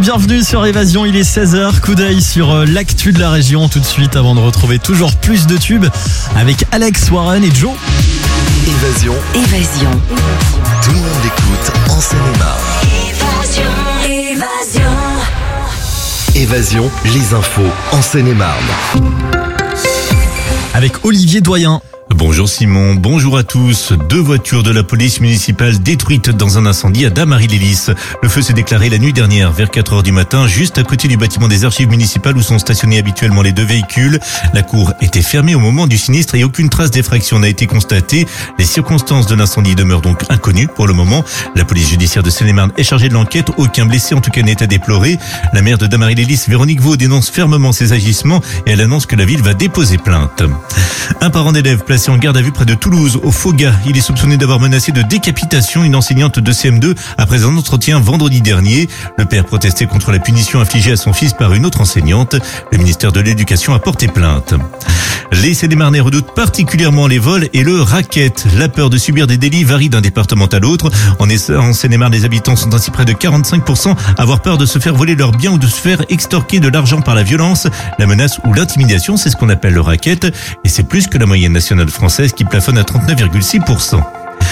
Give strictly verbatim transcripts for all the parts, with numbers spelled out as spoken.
bienvenue sur Évasion, il est seize heures, coup d'œil sur l'actu de la région tout de suite avant de retrouver toujours plus de tubes avec Alex, Warren et Joe. Évasion. Évasion. Tout le monde écoute en Seine-et-Marne. Évasion. Évasion. Évasion, les infos en Seine-et-Marne. Avec Olivier Doyen. Bonjour Simon, bonjour à tous. Deux voitures de la police municipale détruites dans un incendie à Damary-lès-Lys. Le feu s'est déclaré la nuit dernière vers quatre heures du matin, juste à côté du bâtiment des archives municipales où sont stationnés habituellement les deux véhicules. La cour était fermée au moment du sinistre et aucune trace d'effraction n'a été constatée. Les circonstances de l'incendie demeurent donc inconnues pour le moment. La police judiciaire de Seine-et-Marne est chargée de l'enquête. Aucun blessé en tout cas n'est à déplorer. La maire de Damary-lès-Lys, Véronique Vaux, dénonce fermement ces agissements et elle annonce que la ville va déposer plainte. Un parent d'élève placé en garde à vue près de Toulouse, au Foga. Il est soupçonné d'avoir menacé de décapitation une enseignante de C M deux après un entretien vendredi dernier. Le père protestait contre la punition infligée à son fils par une autre enseignante. Le ministère de l'Éducation a porté plainte. Les Seine-et-Marnais redoutent particulièrement les vols et le racket. La peur de subir des délits varie d'un département à l'autre. En Seine-et-Marne, les habitants sont ainsi près de quarante-cinq pour cent à avoir peur de se faire voler leurs biens ou de se faire extorquer de l'argent par la violence. La menace ou l'intimidation, c'est ce qu'on appelle le racket. Et c'est plus que la moyenne nationale française qui plafonne à trente-neuf virgule six pour cent.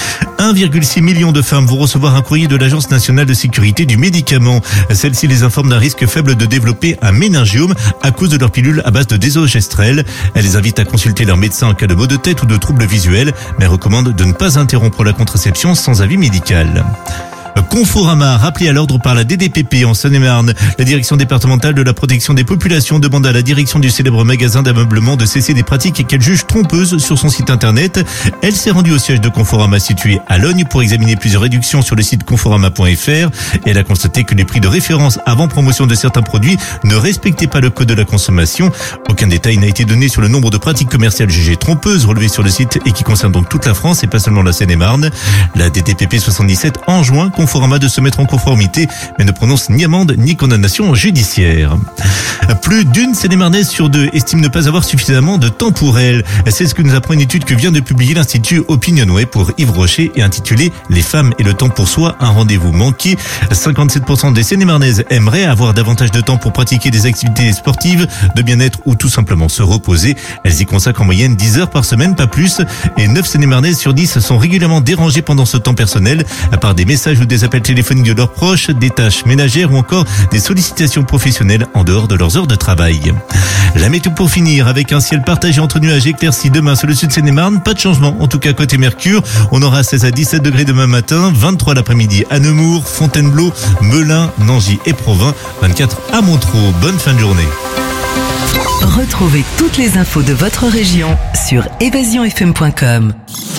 un virgule six million de femmes vont recevoir un courrier de l'Agence nationale de sécurité du médicament. Celle-ci les informe d'un risque faible de développer un méningiome à cause de leur pilule à base de désogestrel. Elle les invite à consulter leur médecin en cas de maux de tête ou de troubles visuels, mais recommande de ne pas interrompre la contraception sans avis médical. Conforama, rappelé à l'ordre par la D D P P en Seine-et-Marne. La direction départementale de la protection des populations demande à la direction du célèbre magasin d'ameublement de cesser des pratiques qu'elle juge trompeuses sur son site internet. Elle s'est rendue au siège de Conforama situé à Logne pour examiner plusieurs réductions sur le site conforama point f r. Elle a constaté que les prix de référence avant promotion de certains produits ne respectaient pas le code de la consommation. Aucun détail n'a été donné sur le nombre de pratiques commerciales jugées trompeuses relevées sur le site et qui concernent donc toute la France et pas seulement la Seine-et-Marne. La D D P P soixante-dix-sept enjoint Conforama de se mettre en conformité, mais ne prononce ni amende ni condamnation judiciaire. Plus d'une Seine-et-Marnaise sur deux estime ne pas avoir suffisamment de temps pour elle. C'est ce que nous apprend une étude que vient de publier l'Institut Opinionway pour Yves Rocher et intitulée « Les femmes et le temps pour soi, un rendez-vous manqué ». cinquante-sept pour cent des Seine-et-Marnaises aimeraient avoir davantage de temps pour pratiquer des activités sportives, de bien-être ou tout simplement se reposer. Elles y consacrent en moyenne dix heures par semaine, pas plus. Et neuf Seine-et-Marnaises sur dix sont régulièrement dérangées pendant ce temps personnel par des messages ou des appels téléphoniques de leurs proches, des tâches ménagères ou encore des sollicitations professionnelles en dehors de leurs heures de travail. La météo pour finir, avec un ciel partagé entre nuages et éclaircies demain sur le sud Seine-et-Marne, pas de changement, en tout cas côté Mercure. On aura seize à dix-sept degrés demain matin, vingt-trois l'après-midi à Nemours, Fontainebleau, Melun, Nangy et Provins, vingt-quatre à Montereau. Bonne fin de journée. Retrouvez toutes les infos de votre région sur évasion f m point com.